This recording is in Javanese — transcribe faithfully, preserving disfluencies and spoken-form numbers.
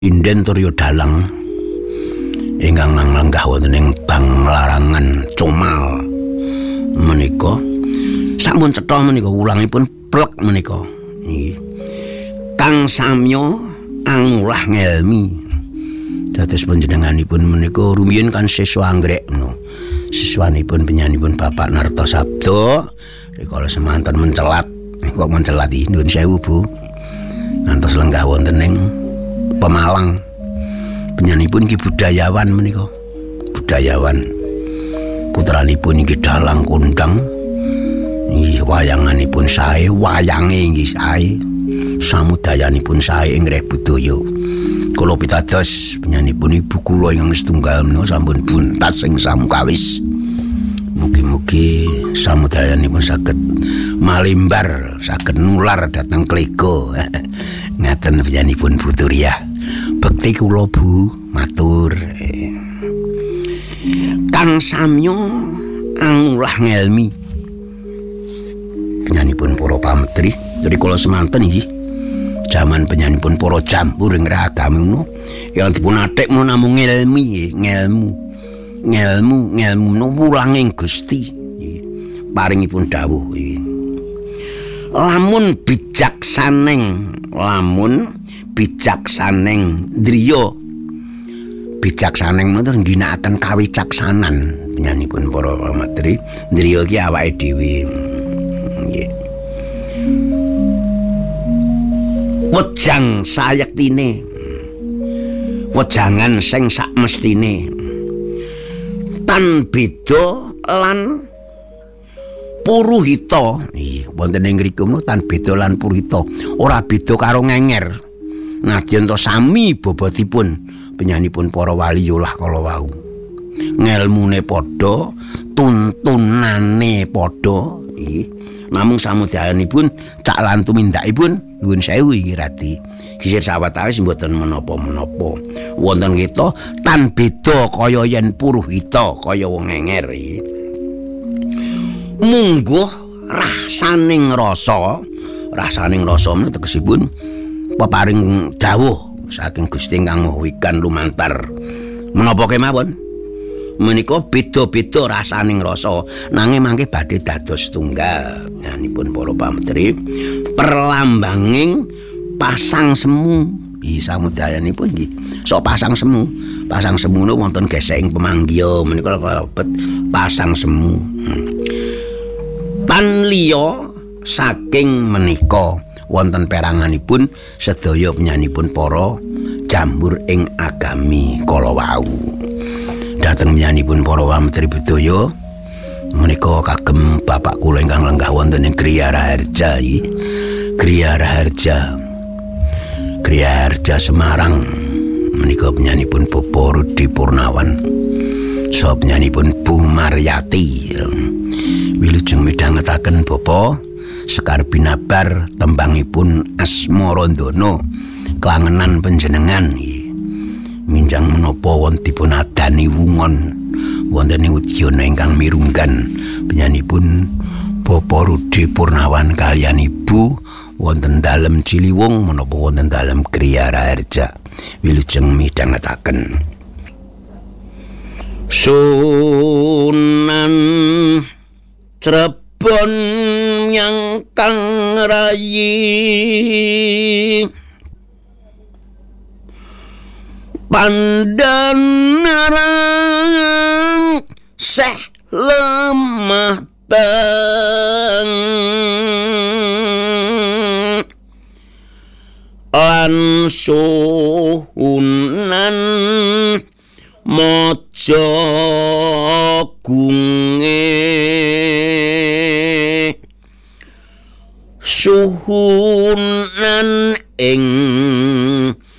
Inden Turya Dalang ingkang lenggah wonten ing Banglarangan Comal menika sampun cetha menika wulangipun plek menika nggih Kang Samya Angulah Ngelmi dados panjenenganipun menika rumiyin kan siswa anggrek menika siswanipun penyanipun Bapak Narto Sabdo rikala semanten mencelat kok mencelat iki nuwun sewu Bu ngantos lenggah wonten ing Pemalang penyanipun iki budayawan menika budayawan putranipun iki dalang kondang nggih wayanganipun sae wayange nggih sae samudayanipun sae ing reh budaya kula pitados penyanipun ibu kula ingkang setunggal menika sampun buntas ing samukawis mugi-mugi samudayanipun saged malimbar saged nular dhateng Klego ngaten penyanipun Buturiah bekti kula Bu matur Kang Samya Angulah Ngelmi penyanipun para pametri dari kula semanten iki jaman penyanipun para jambur ing ragam ngono yang dipun athik menawa namung ngelmi ngelmu ngelmu ngelmu wulanging Gusti paringipun dawuh iki lamun bijaksaneng lamun bijaksaneng driya bijaksaneng menika ngginakaken kawicaksanan penyanipun para pamatri driya iki awake dhewe nggih wejang sayektine wejangan sing sakmestine tan beda lan puruhita nggih wonten ing ngriku tan beda lan puruhita ora beda karo ngenger nadyan to sami bobotipun penyanipun para waliyulah kala wau ngelmune padha tuntunane padha nggih namung samudayanipun cak lan tumindakipun nuwun sewu iki radi sisir sawetawis mboten menapa-menapa wonten kita tan beda kaya yen puruhita kaya wong ngenger iki mungguh rasaning rasa rasaning rasa menika tegesipun peparing dawuh saking Gusti ingkang Maha Wikan lumantar menapa kemawon menika beda-beda rasaning rasa nanging mangke badhe dados tunggal nyanipun para pametri perlambanging pasang semu iki samudayanipun nggih sok pasang semu pasang semune wonten gesek pemanggiya menika kalebet pasang semu tan liya saking menika wonten peranganipun sedaya penyanipun para jambur ing agami kala wau dhateng penyanipun para pametri budaya menika kagem bapak kula ingkang lenggah wonten ing Griya Raharja iki Griya Raharja Griya Raharja Semarang menika penyanipun Bapak Rudi Purnawan saha penyanipun Bu Maryati wilujeng midhangetaken Bapak Sekar Binabar tembangipun Asmarandana klangenan panjenengan minjang menapa wonten dipun adani wungon wonten ing udyana ingkang mirunggan penyanipun Bapak Rudi Purnawan kaliyan Ibu wonten dalem Ciliwung menapa wonten dalem Griya Raharja wilujeng midhangetaken Sunan Cirebon yang kang rayi pandanarang seh lemah bang lan suhunan mojo gunge suhunan ing